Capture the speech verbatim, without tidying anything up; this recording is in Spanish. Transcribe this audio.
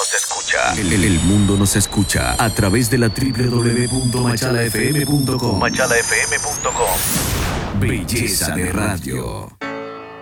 nos escucha. El, el- el mundo nos escucha a través de la doble u doble u doble u punto machala f m punto com. machala f m punto com. Belleza de radio.